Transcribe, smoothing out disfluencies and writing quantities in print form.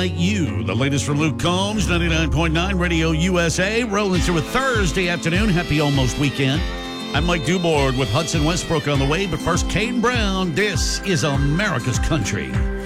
like you. The latest from Luke Combs, 99.9 Radio USA, rolling through a Thursday afternoon. Happy almost weekend. I'm Mike Dubord with Hudson Westbrook on the way, but first, Kane Brown. This is America's Country.